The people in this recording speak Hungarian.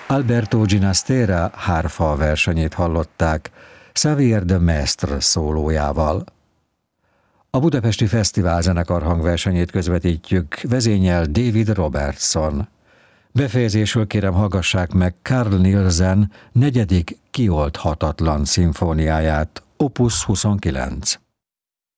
Alberto Ginastera hárfa versenyét hallották, Xavier de Mestre szólójával. A Budapesti Fesztiválzenekar hangversenyét közvetítjük, vezényel David Robertson. Befejezésül kérem hallgassák meg Carl Nielsen 4. kioldhatatlan szimfóniáját, Opus 29.